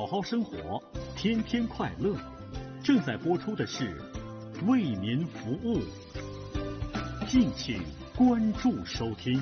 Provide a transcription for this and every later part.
好生活，天天快乐。正在播出的是为您服务，敬请关注收听。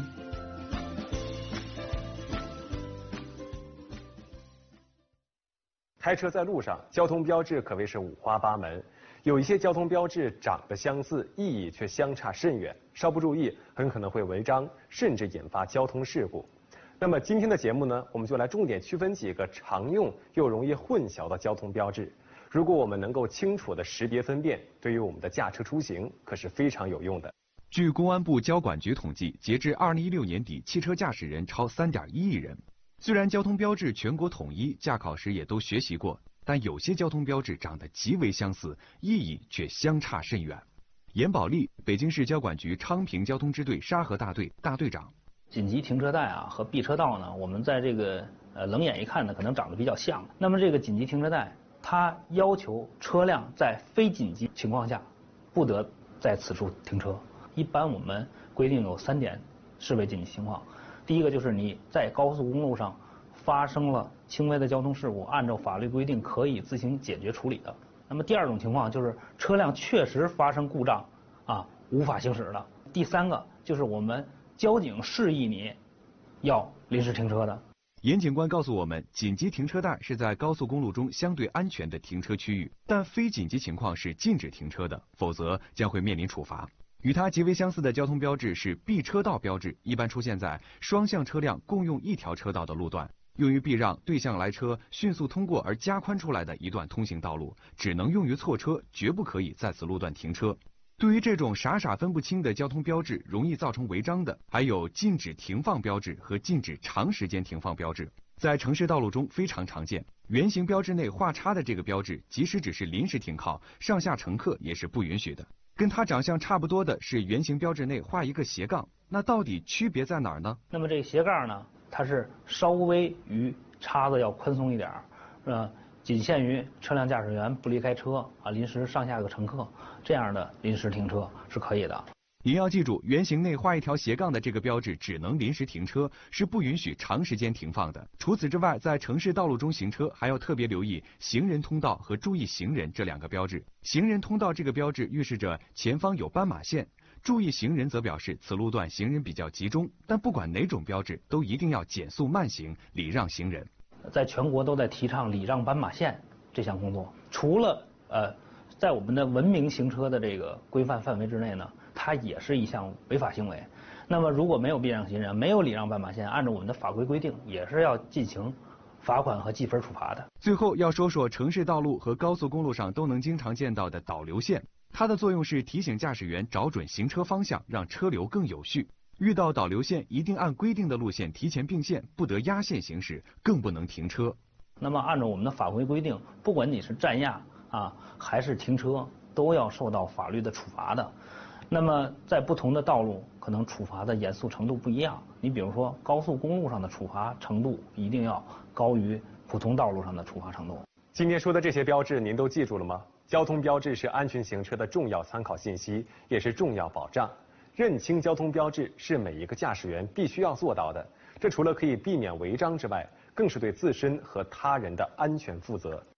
开车在路上，交通标志可谓是五花八门，有一些交通标志长得相似，意义却相差甚远，稍不注意很可能会违章，甚至引发交通事故。那么今天的节目呢，我们就来重点区分几个常用又容易混淆的交通标志。如果我们能够清楚地识别分辨，对于我们的驾车出行可是非常有用的。 据公安部交管局统计，截至2016年底，汽车驾驶人超3.1亿人。虽然交通标志全国统一，驾考时也都学习过，但有些交通标志长得极为相似，意义却相差甚远。严宝利，北京市交管局昌平交通支队沙河大队大队长。 紧急停车带和避车道呢，我们在这个冷眼一看呢，可能长得比较像。那么这个紧急停车带，它要求车辆在非紧急情况下，不得在此处停车。一般我们规定有3点视为紧急情况。第一个就是你在高速公路上发生了轻微的交通事故，按照法律规定可以自行解决处理的。那么第二种情况就是车辆确实发生故障无法行驶的。第三个就是我们交警示意你要临时停车的。 严警官告诉我们，紧急停车带是在高速公路中相对安全的停车区域，但非紧急情况是禁止停车的，否则将会面临处罚。与它极为相似的交通标志是避车道标志，一般出现在双向车辆共用一条车道的路段，用于避让对向来车迅速通过而加宽出来的一段通行道路，只能用于错车，绝不可以在此路段停车。对于这种傻傻分不清的交通标志，容易造成违章的，还有禁止停放标志和禁止长时间停放标志。在城市道路中非常常见，圆形标志内画叉的这个标志，即使只是临时停靠，上下乘客也是不允许的。跟它长相差不多的是圆形标志内画一个斜杠，那到底区别在哪儿呢？ 那么这个斜杠呢，它是稍微于叉子要宽松一点，仅限于车辆驾驶员不离开车临时上下个乘客这样的临时停车是可以的。 您要记住，圆形内画一条斜杠的这个标志只能临时停车，是不允许长时间停放的。除此之外，在城市道路中行车还要特别留意行人通道和注意行人这2个标志。行人通道这个标志预示着前方有斑马线，注意行人则表示此路段行人比较集中。但不管哪种标志，都一定要减速慢行，礼让行人。 在全国都在提倡礼让斑马线这项工作，除了在我们的文明行车的这个规范范围之内呢，它也是一项违法行为。那么如果没有避让行人，没有礼让斑马线，按照我们的法规规定，也是要进行罚款和记分处罚的。 最后要说说城市道路和高速公路上都能经常见到的导流线，它的作用是提醒驾驶员找准行车方向，让车流更有序。遇到导流线，一定按规定的路线提前并线，不得压线行驶，更不能停车。 那么按照我们的法规规定，不管你是占压还是停车，都要受到法律的处罚的。那么在不同的道路，可能处罚的严肃程度不一样。你比如说高速公路上的处罚程度一定要高于普通道路上的处罚程度。 今天说的这些标志您都记住了吗？交通标志是安全行车的重要参考信息，也是重要保障。认清交通标志是每一个驾驶员必须要做到的，这除了可以避免违章之外，更是对自身和他人的安全负责。